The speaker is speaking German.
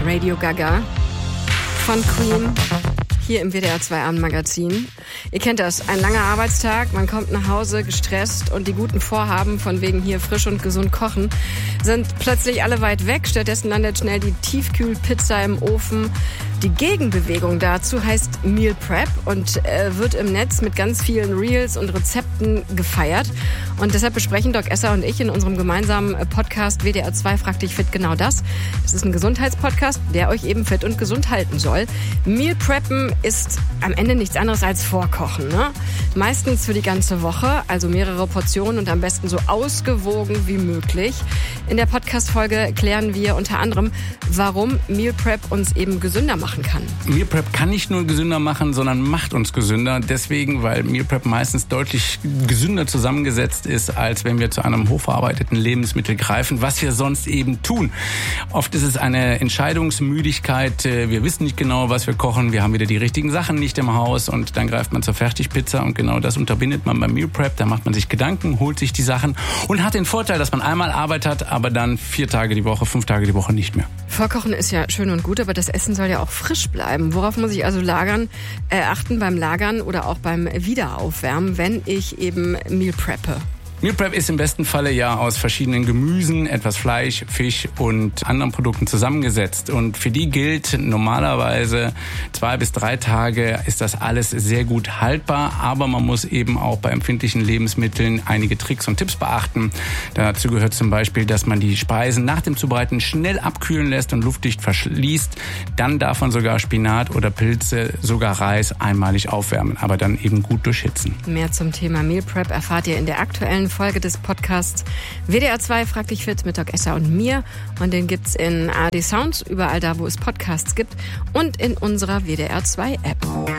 Radio Gaga von Queen hier im WDR 2 Abendmagazin. Ihr kennt das, ein langer Arbeitstag, man kommt nach Hause gestresst und die guten Vorhaben von wegen hier frisch und gesund kochen sind plötzlich alle weit weg. Stattdessen landet schnell die Tiefkühlpizza im Ofen. Die Gegenbewegung dazu heißt Meal Prep und wird im Netz mit ganz vielen Reels und Rezepten gefeiert. Und deshalb besprechen Doc Esser und ich in unserem gemeinsamen Podcast WDR 2 Frag dich fit genau das. Das ist ein Gesundheitspodcast, der euch eben fit und gesund halten soll. Meal Preppen ist am Ende nichts anderes als Vorkochen, ne? Meistens für die ganze Woche, also mehrere Portionen und am besten so ausgewogen wie möglich. In der Podcast-Folge klären wir unter anderem, warum Meal Prep uns eben gesünder machen kann. Meal Prep kann nicht nur gesünder machen, sondern macht uns gesünder. Deswegen, weil Meal Prep meistens deutlich gesünder zusammengesetzt ist, als wenn wir zu einem hochverarbeiteten Lebensmittel greifen, was wir sonst eben tun. Oft ist es eine Entscheidungsmüdigkeit. Wir wissen nicht genau, was wir kochen. Wir haben wieder die richtigen Sachen nicht im Haus und dann greift man zur Fertigpizza und genau das unterbindet man beim Meal Prep. Da macht man sich Gedanken, holt sich die Sachen und hat den Vorteil, dass man einmal Arbeit hat, aber dann 4 Tage die Woche, 5 Tage die Woche nicht mehr. Vorkochen ist ja schön und gut, aber das Essen soll ja auch frisch bleiben. Worauf muss ich also achten beim Lagern oder auch beim Wiederaufwärmen, wenn ich eben Meal preppe? Meal Prep ist im besten Falle ja aus verschiedenen Gemüsen, etwas Fleisch, Fisch und anderen Produkten zusammengesetzt. Und für die gilt normalerweise 2 bis 3 Tage ist das alles sehr gut haltbar. Aber man muss eben auch bei empfindlichen Lebensmitteln einige Tricks und Tipps beachten. Dazu gehört zum Beispiel, dass man die Speisen nach dem Zubereiten schnell abkühlen lässt und luftdicht verschließt. Dann darf man sogar Spinat oder Pilze, sogar Reis einmalig aufwärmen, aber dann eben gut durchhitzen. Mehr zum Thema Meal Prep erfahrt ihr in der aktuellen Folge des Podcasts WDR 2 Frag dich fit mit Doc Esser und mir. Und den gibt's in ARD Sounds, überall da, wo es Podcasts gibt und in unserer WDR 2 App.